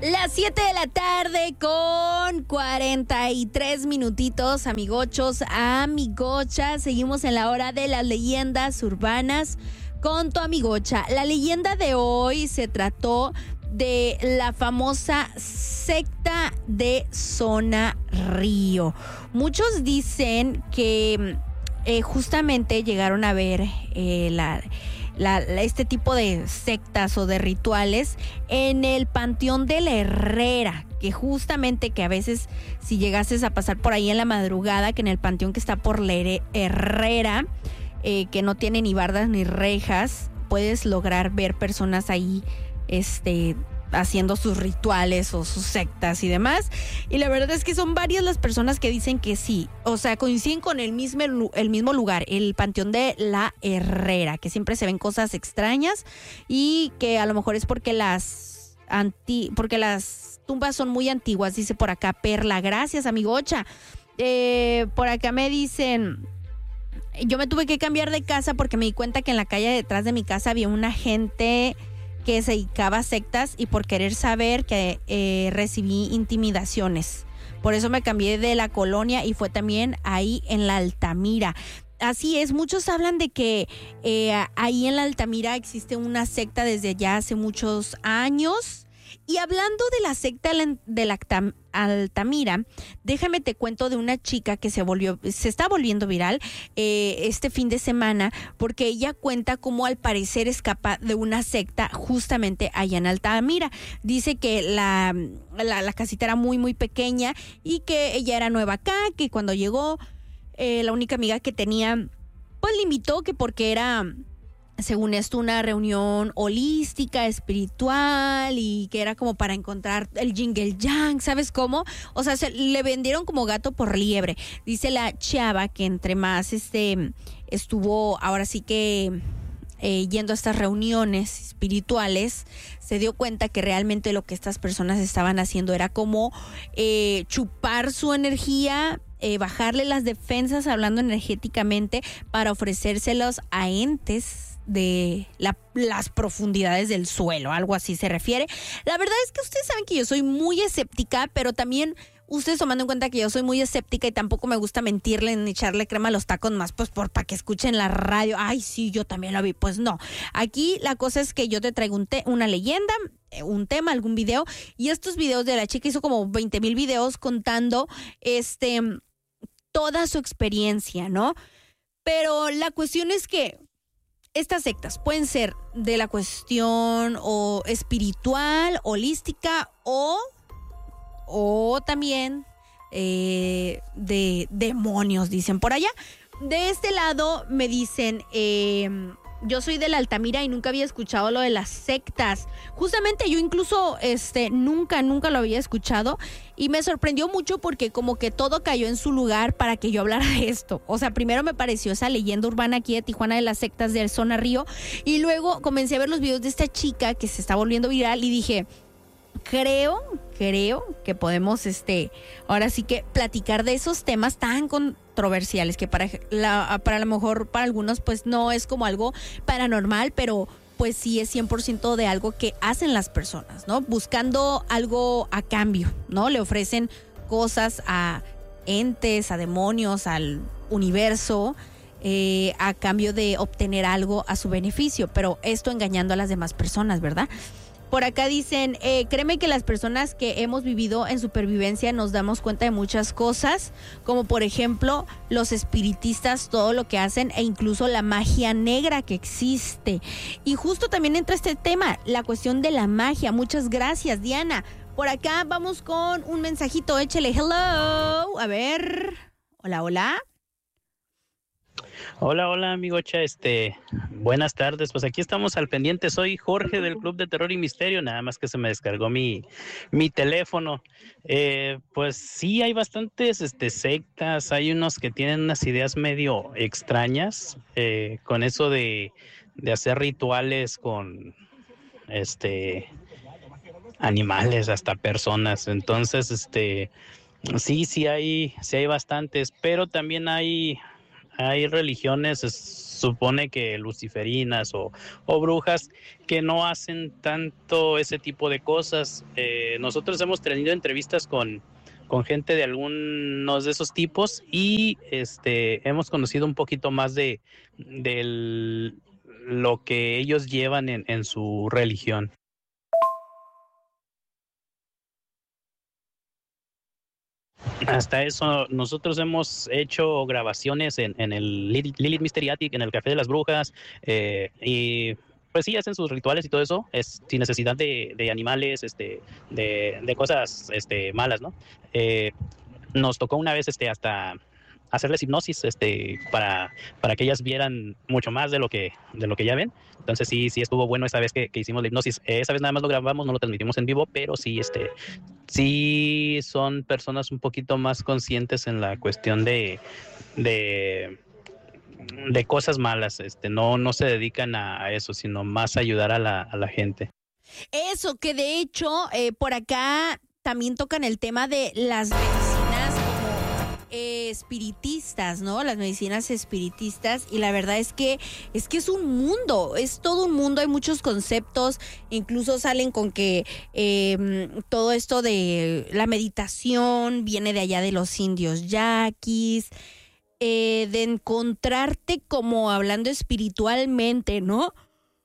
Las 7 de la tarde con 43 minutitos, amigochos, amigochas. Seguimos en la hora de las leyendas urbanas con tu amigocha. La leyenda de hoy se trató de la famosa secta de Zona Río. Muchos dicen que justamente llegaron a ver este tipo de sectas o de rituales en el Panteón de la Herrera, que justamente que a veces si llegases a pasar por ahí en la madrugada, que en el panteón que está por la Herrera, que no tiene ni bardas ni rejas, puedes lograr ver personas ahí haciendo sus rituales o sus sectas y demás. Y la verdad es que son varias las personas que dicen que sí, o sea, coinciden con el mismo lugar, el Panteón de la Herrera, que siempre se ven cosas extrañas y que a lo mejor es porque las tumbas son muy antiguas, dice por acá Perla. Gracias, amigocha. Por acá me dicen: yo me tuve que cambiar de casa porque me di cuenta que en la calle detrás de mi casa había una gente que se dedicaba a sectas y por querer saber que recibí intimidaciones. Por eso me cambié de la colonia y fue también ahí en la Altamira. Así es, muchos hablan de que ahí en la Altamira existe una secta desde ya hace muchos años. Y hablando de la secta de la Altamira, déjame te cuento de una chica que se está volviendo viral este fin de semana, porque ella cuenta cómo al parecer escapa de una secta justamente allá en Altamira. Dice que la casita era muy muy pequeña y que ella era nueva acá, que cuando llegó la única amiga que tenía pues le invitó, que porque era, según esto, una reunión holística, espiritual, y que era como para encontrar el yin y el yang, ¿sabes cómo? O sea, le vendieron como gato por liebre. Dice la chava que entre más estuvo ahora sí que yendo a estas reuniones espirituales, se dio cuenta que realmente lo que estas personas estaban haciendo era como chupar su energía, bajarle las defensas hablando energéticamente para ofrecérselos a entes de las profundidades del suelo, algo así se refiere. La verdad es que ustedes saben que yo soy muy escéptica, pero también ustedes tomando en cuenta que yo soy muy escéptica y tampoco me gusta mentirle ni echarle crema a los tacos más pues para que escuchen la radio. Ay, sí, yo también lo vi. Pues no, aquí la cosa es que yo te traigo una leyenda, un tema, algún video, y estos videos de la chica hizo como 20,000 videos contando toda su experiencia, ¿no? Pero la cuestión es que estas sectas pueden ser de la cuestión o espiritual, holística o también de demonios, dicen por allá. De este lado me dicen, yo soy de la Altamira y nunca había escuchado lo de las sectas. Justamente yo incluso nunca lo había escuchado y me sorprendió mucho porque como que todo cayó en su lugar para que yo hablara de esto. O sea, primero me pareció esa leyenda urbana aquí de Tijuana de las sectas del Zona Río y luego comencé a ver los videos de esta chica que se está volviendo viral y dije, creo que podemos ahora sí que platicar de esos temas tan controversiales que para lo mejor para algunos pues no es como algo paranormal, pero pues sí es 100% de algo que hacen las personas, ¿no? Buscando algo a cambio, ¿no? Le ofrecen cosas a entes, a demonios, al universo, a cambio de obtener algo a su beneficio, pero esto engañando a las demás personas, ¿verdad? Por acá dicen, créeme que las personas que hemos vivido en supervivencia nos damos cuenta de muchas cosas, como por ejemplo los espiritistas, todo lo que hacen e incluso la magia negra que existe. Y justo también entra este tema, la cuestión de la magia. Muchas gracias, Diana. Por acá vamos con un mensajito, échale hello. A ver, hola. Hola, amigocha, buenas tardes, pues aquí estamos al pendiente. Soy Jorge del Club de Terror y Misterio, nada más que se me descargó mi teléfono. Pues sí, hay bastantes sectas, hay unos que tienen unas ideas medio extrañas, con eso de hacer rituales con animales, hasta personas. Entonces, sí hay bastantes, pero también hay religiones supone que luciferinas o brujas que no hacen tanto ese tipo de cosas. Nosotros hemos tenido entrevistas con gente de algunos de esos tipos y hemos conocido un poquito más de lo que ellos llevan en su religión. Hasta eso, nosotros hemos hecho grabaciones en el Lilith Mystery Attic, en el Café de las Brujas, y pues sí, hacen sus rituales y todo eso, es sin necesidad de animales, de cosas malas, ¿no? Nos tocó una vez hasta hacerles hipnosis para que ellas vieran mucho más de lo que ya ven. Entonces sí estuvo bueno esa vez que hicimos la hipnosis. Esa vez nada más lo grabamos, no lo transmitimos en vivo, pero sí son personas un poquito más conscientes en la cuestión de cosas malas. No se dedican a eso, sino más a ayudar a la gente. Eso, que de hecho, por acá también tocan el tema de las medicinas como espiritistas, ¿no? Las medicinas espiritistas, y la verdad es que es un mundo, es todo un mundo, hay muchos conceptos, incluso salen con que todo esto de la meditación viene de allá de los indios yaquis, de encontrarte como hablando espiritualmente, ¿no?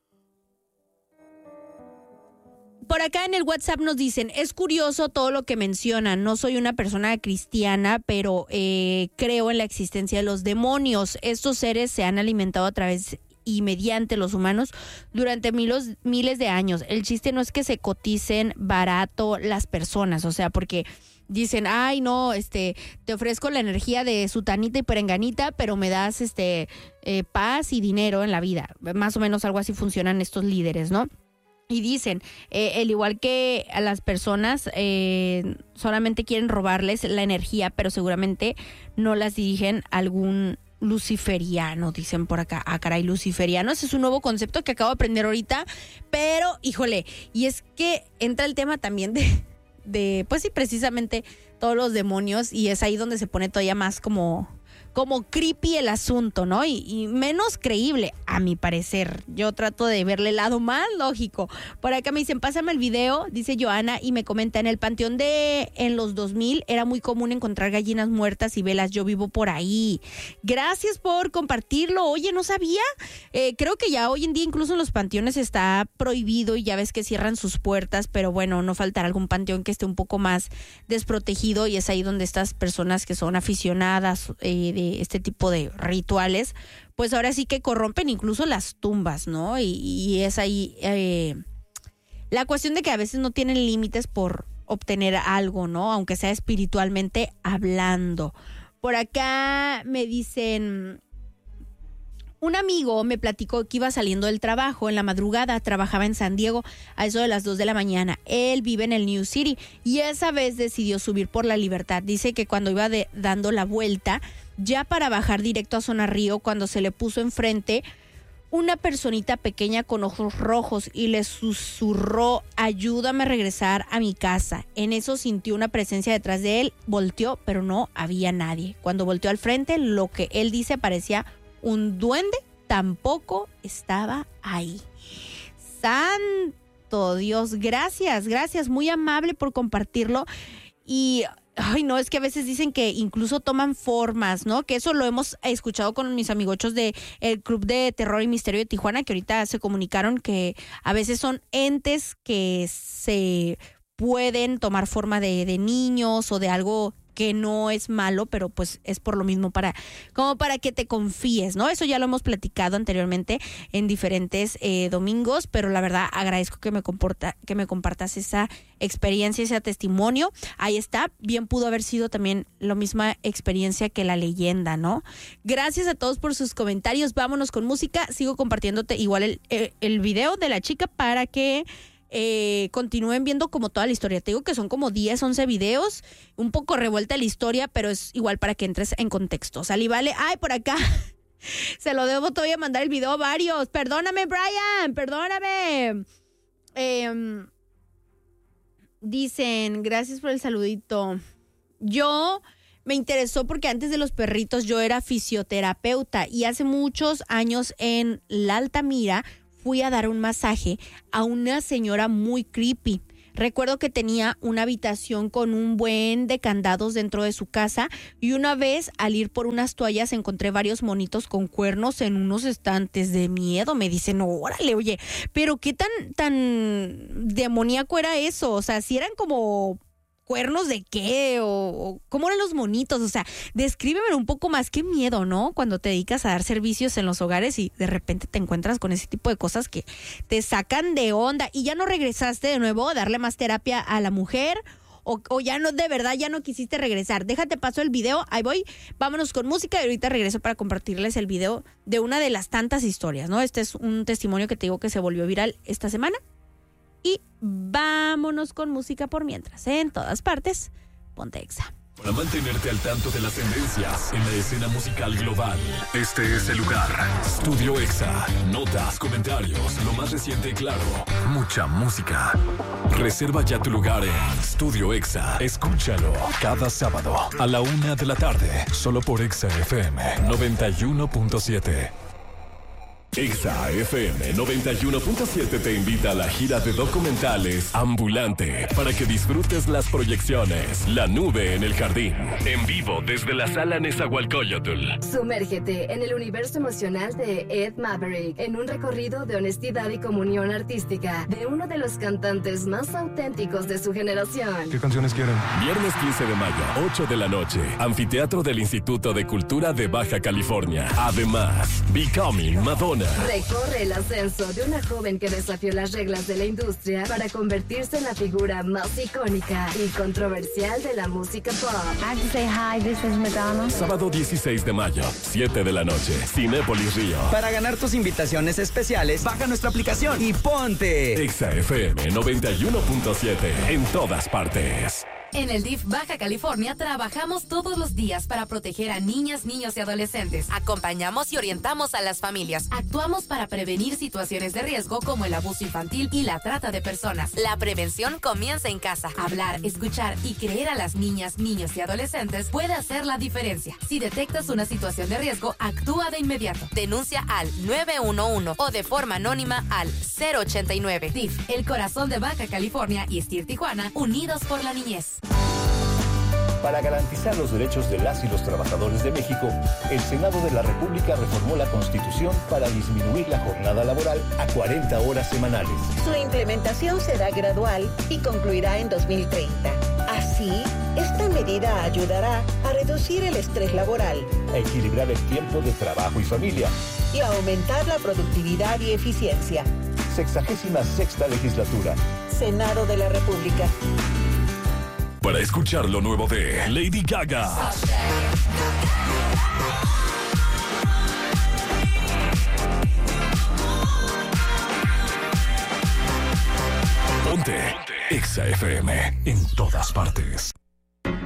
Por acá en el WhatsApp nos dicen, es curioso todo lo que mencionan, no soy una persona cristiana, pero creo en la existencia de los demonios. Estos seres se han alimentado a través y mediante los humanos durante miles de años. El chiste no es que se coticen barato las personas, o sea, porque dicen, ay no, te ofrezco la energía de sutanita y perenganita, pero me das paz y dinero en la vida. Más o menos algo así funcionan estos líderes, ¿no? Y dicen, al igual que a las personas, solamente quieren robarles la energía, pero seguramente no las dirigen a algún luciferiano, dicen por acá. Ah, caray, luciferiano, ese es un nuevo concepto que acabo de aprender ahorita, pero, híjole, y es que entra el tema también de pues sí, precisamente todos los demonios, y es ahí donde se pone todavía más como creepy el asunto, ¿no? Y menos creíble, a mi parecer. Yo trato de verle el lado más lógico. Por acá me dicen, pásame el video, dice Joana, y me comenta, en el panteón en los 2000 era muy común encontrar gallinas muertas y velas. Yo vivo por ahí. Gracias por compartirlo. Oye, no sabía. Creo que ya hoy en día incluso en los panteones está prohibido y ya ves que cierran sus puertas, pero bueno, no faltará algún panteón que esté un poco más desprotegido, y es ahí donde estas personas que son aficionadas de este tipo de rituales, pues ahora sí que corrompen incluso las tumbas, ¿no? Y es ahí la cuestión de que a veces no tienen límites por obtener algo, ¿no? Aunque sea espiritualmente hablando. Por acá me dicen, un amigo me platicó que iba saliendo del trabajo en la madrugada, trabajaba en San Diego a eso de las 2 de la mañana. Él vive en el New City y esa vez decidió subir por la Libertad. Dice que cuando iba dando la vuelta, ya para bajar directo a Zona Río, cuando se le puso enfrente una personita pequeña con ojos rojos y le susurró, ayúdame a regresar a mi casa. En eso sintió una presencia detrás de él, volteó, pero no había nadie. Cuando volteó al frente, lo que él dice parecía un duende, tampoco estaba ahí. Santo Dios, gracias, muy amable por compartirlo. Y ay, no, es que a veces dicen que incluso toman formas, ¿no? Que eso lo hemos escuchado con mis amigochos de el Club de Terror y Misterio de Tijuana, que ahorita se comunicaron que a veces son entes que se pueden tomar forma de niños o de algo que no es malo, pero pues es por lo mismo como para que te confíes, ¿no? Eso ya lo hemos platicado anteriormente en diferentes domingos, pero la verdad agradezco que me compartas esa experiencia, ese testimonio. Ahí está, bien pudo haber sido también la misma experiencia que la leyenda, ¿no? Gracias a todos por sus comentarios, vámonos con música, sigo compartiéndote igual el video de la chica para que continúen viendo como toda la historia. Te digo que son como 10, 11 videos, un poco revuelta la historia, pero es igual para que entres en contexto. Salí, vale. Ay, por acá se lo debo todavía mandar el video a varios. Perdóname, Brian, perdóname. Dicen, gracias por el saludito. Yo me interesó porque antes de los perritos yo era fisioterapeuta y hace muchos años en La Altamira fui a dar un masaje a una señora muy creepy. Recuerdo que tenía una habitación con un buen de candados dentro de su casa y una vez al ir por unas toallas encontré varios monitos con cuernos en unos estantes. De miedo, me dicen, órale, oye, pero qué tan demoníaco era eso, o sea, si eran como cuernos de qué o cómo eran los monitos, o sea, descríbeme un poco más. Qué miedo, ¿no? Cuando te dedicas a dar servicios en los hogares y de repente te encuentras con ese tipo de cosas que te sacan de onda y ya no regresaste de nuevo a darle más terapia a la mujer o ya no, de verdad ya no quisiste regresar. Déjate paso el video, ahí voy, vámonos con música y ahorita regreso para compartirles el video de una de las tantas historias, ¿no? Este es un testimonio que te digo que se volvió viral esta semana. Y vámonos con música por mientras. En todas partes, ponte Exa. Para mantenerte al tanto de las tendencias en la escena musical global, este es el lugar. Studio Exa. Notas, comentarios, lo más reciente y claro. Mucha música. Reserva ya tu lugar en Studio Exa. Escúchalo cada sábado a la 1 de la tarde. Solo por Exa FM 91.7. Exa FM 91.7 te invita a la gira de documentales Ambulante para que disfrutes las proyecciones La Nube en el Jardín, en vivo desde la Sala Nezahualcóyotl. Sumérgete en el universo emocional de Ed Maverick en un recorrido de honestidad y comunión artística de uno de los cantantes más auténticos de su generación. ¿Qué canciones quieren? Viernes 15 de mayo, 8 de la noche, Anfiteatro del Instituto de Cultura de Baja California. Además, Becoming Madonna. Recorre el ascenso de una joven que desafió las reglas de la industria para convertirse en la figura más icónica y controversial de la música pop. I have to say hi, this is Madonna. Sábado 16 de mayo, 7 de la noche, Cinépolis Río. Para ganar tus invitaciones especiales, baja nuestra aplicación y ponte Exa FM 91.7 en todas partes. En el DIF Baja California trabajamos todos los días para proteger a niñas, niños y adolescentes. Acompañamos y orientamos a las familias. Actuamos para prevenir situaciones de riesgo como el abuso infantil y la trata de personas. La prevención comienza en casa. Hablar, escuchar y creer a las niñas, niños y adolescentes puede hacer la diferencia. Si detectas una situación de riesgo, actúa de inmediato. Denuncia al 911 o de forma anónima al 089. DIF, el corazón de Baja California y STIR Tijuana, unidos por la niñez. Para garantizar los derechos de las y los trabajadores de México, el Senado de la República reformó la Constitución para disminuir la jornada laboral a 40 horas semanales. Su implementación será gradual y concluirá en 2030. Así, esta medida ayudará a reducir el estrés laboral, a equilibrar el tiempo de trabajo y familia y a aumentar la productividad y eficiencia. 66ª legislatura. Senado de la República. Para escuchar lo nuevo de Lady Gaga. Ponte Exa FM en todas partes.